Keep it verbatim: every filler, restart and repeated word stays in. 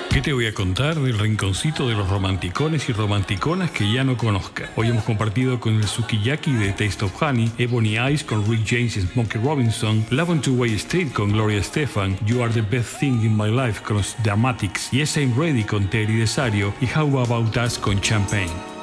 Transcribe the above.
¿Qué te voy a contar del rinconcito de los romanticones y romanticonas que ya no conozca? Hoy hemos compartido con el Sukiyaki de Taste of Honey, Ebony Eyes con Rick James y Smokey Robinson, Love on Two-Way Street con Gloria Estefan, You Are the Best Thing in My Life con los Dramatics, Yes I'm Ready con Terry Desario y How About Us con Champagne.